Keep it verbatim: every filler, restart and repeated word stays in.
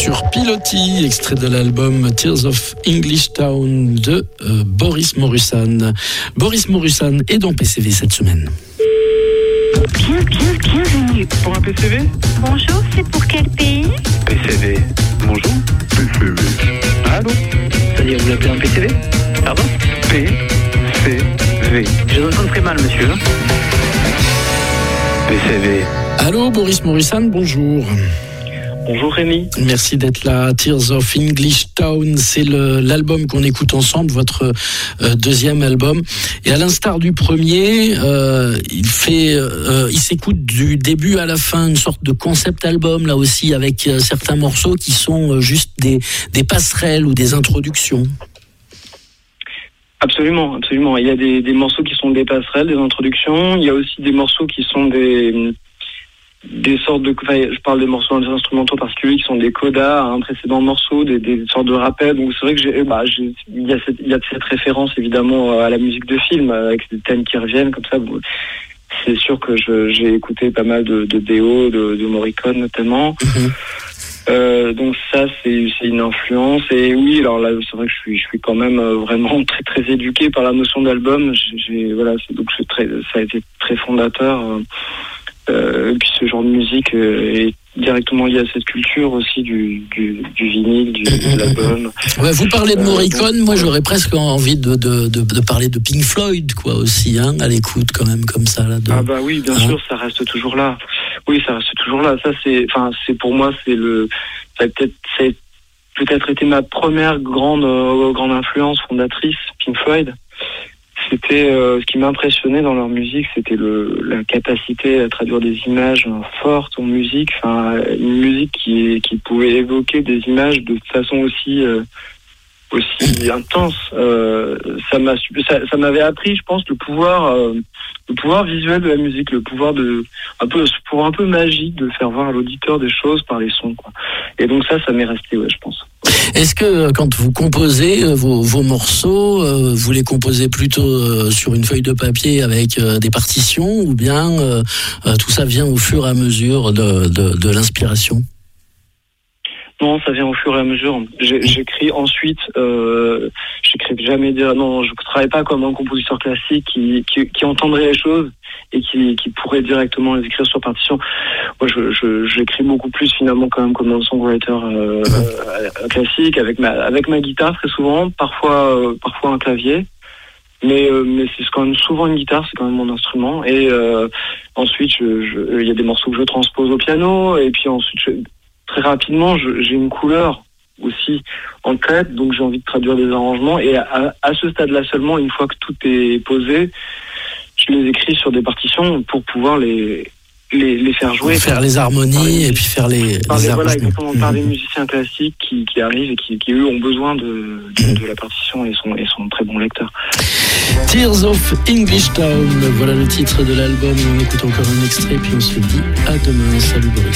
sur Piloti, extrait de l'album Tears of English Town de euh, Boris Morusan. Boris Morusan est dans P C V cette semaine. Bien, bien, bienvenue. Pour un P C V ? Bonjour, c'est pour quel pays ? P C V. Bonjour. P C V. Allô ? C'est-à-dire, vous appelez un P C V ? Pardon ? P C V. Je vous entends très mal, monsieur. P C V. Allô, Boris Morusan, bonjour. Bonjour Rémi. Merci d'être là. Tears of English Town, c'est le, l'album qu'on écoute ensemble, votre euh, deuxième album. Et à l'instar du premier, euh, il fait, euh, il s'écoute du début à la fin, une sorte de concept album là aussi, avec euh, certains morceaux qui sont euh, juste des, des passerelles ou des introductions. Absolument, absolument. Il y a des, des morceaux qui sont des passerelles, des introductions. Il y a aussi des morceaux qui sont des des sortes de, enfin, je parle des morceaux instrumentaux particuliers qui sont des codas à un précédent morceau, des, des sortes de rappels. Donc c'est vrai que j'ai, bah, j'ai, il y a cette, il y a cette référence évidemment à la musique de film avec des thèmes qui reviennent comme ça. C'est sûr que je, j'ai écouté pas mal de, de B O, de, de Morricone notamment. Mm-hmm. Euh, donc ça c'est, c'est une influence. Et oui, alors là c'est vrai que je suis, je suis quand même vraiment très très éduqué par la notion d'album. J'ai, j'ai voilà, c'est, donc c'est très, ça a été très fondateur. Euh, Euh, et puis ce genre de musique euh, est directement lié à cette culture aussi du, du, du vinyle, du, de l'album. Ouais, vous parlez de Morricone, euh, donc, moi moi j'aurais presque envie de, de, de, de parler de Pink Floyd, quoi, aussi, hein, à l'écoute quand même, comme ça. Là, de... Ah bah oui, bien hein sûr, ça reste toujours là. Oui, ça reste toujours là. Ça c'est, enfin, c'est pour moi, c'est le, ça a peut-être, ça a peut-être été ma première grande, euh, grande influence fondatrice, Pink Floyd. C'était euh, ce qui m'impressionnait dans leur musique, c'était le, la capacité à traduire des images fortes en musique, enfin une musique qui, qui pouvait évoquer des images de façon aussi euh, aussi intense. Euh, ça m'a ça, ça m'avait appris, je pense, le pouvoir euh, le pouvoir visuel de la musique, le pouvoir de un peu ce pouvoir un peu magique de faire voir à l'auditeur des choses par les sons, quoi. Et donc ça, ça m'est resté, ouais, je pense. Est-ce que quand vous composez vos, vos morceaux, euh, vous les composez plutôt euh, sur une feuille de papier avec euh, des partitions, ou bien euh, euh, tout ça vient au fur et à mesure de, de, de l'inspiration ? Non, ça vient au fur et à mesure. J'ai, j'écris ensuite, euh, j'écris jamais dire non, je travaille pas comme un compositeur classique qui, qui, qui entendrait les choses et qui, qui pourrait directement les écrire sur partition. Moi, je, je, j'écris beaucoup plus finalement quand même comme un songwriter euh, euh, classique avec ma, avec ma guitare très souvent, parfois, euh, parfois un clavier. Mais euh, mais c'est quand même souvent une guitare, c'est quand même mon instrument. Et euh, ensuite, je, je, il y a des morceaux que je transpose au piano, et puis ensuite, je, très rapidement, je, j'ai une couleur aussi en tête, donc j'ai envie de traduire des arrangements. Et à, à ce stade-là seulement, une fois que tout est posé, je les écris sur des partitions pour pouvoir les les, les faire jouer, faire les harmonies et puis faire les, par les les voilà, arrangements. exactement, par des musiciens classiques qui, qui arrivent et qui, qui eux ont besoin de, de, de la partition et sont, et sont très bons lecteurs. Tears of English Town, voilà le titre de l'album. On écoute encore un extrait puis on se dit à demain. Salut Boris.